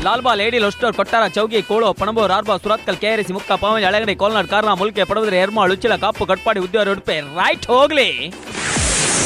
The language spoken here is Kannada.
ಲಾಲ್ಬಾಲ್ ಏಡಿ ಲೊಸ್ಟರ್ ಕೊಟ್ಟಾರ ಚೌಗಿ ಕೋಳು ಪಣಂಬೂರ್ ಆರ್ಬಾ ಸುರತ್ಕಲ್ ಕೆಆರ್ಸಿ ಮುಕ್ಕ ಪಾವಂಜ ಅಳಗಡೆ ಕೋಲ್ನಾಡ್ ಕಾರ್ನ ಮುಲ್ಕೆ ಪಡವದ್ರೆ ಎರ್ಮಾಳ್ ಉಚ್ಚಿಲ ಕಾಪು ಕಟ್ಪಾಡಿ ಉದ್ಯೋಗ ಉಡುಪೆ ರೈಟ್ ಹೋಗ್ಲಿ.